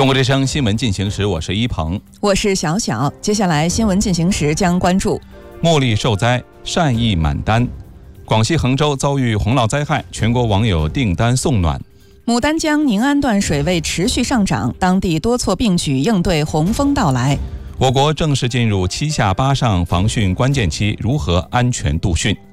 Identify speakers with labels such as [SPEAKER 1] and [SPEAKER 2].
[SPEAKER 1] 中国之声新闻进行时，我是一鹏，
[SPEAKER 2] 我是小小。接下来新闻进行时将关注：
[SPEAKER 1] 茉莉受灾，善意满单；广西衡州遭遇洪涝灾害，全国网友订单送暖；
[SPEAKER 2] 牡丹江宁安段水位持续上涨，当地多措并举应对洪峰到来；
[SPEAKER 1] 我国正式进入7下8上防汛关键期，如何安全度汛？